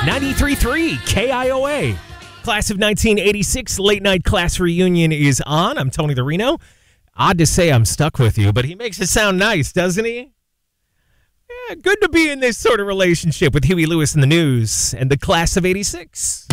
93.3 KIOA. Class of 1986 late night class reunion is on. I'm Tony the Reno. Odd to say I'm stuck with you, but he makes it sound nice, doesn't he? Yeah, good to be in this sort of relationship with Huey Lewis and the News and the class of 86.